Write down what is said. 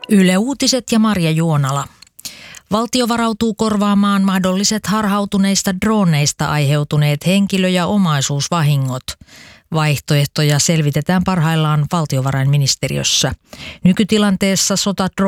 Yle Uutiset ja Marja Juonala. Valtio varautuu korvaamaan mahdolliset harhautuneista droneista aiheutuneet henkilö- ja omaisuusvahingot. Vaihtoehtoja selvitetään parhaillaan valtiovarainministeriössä. Nykytilanteessa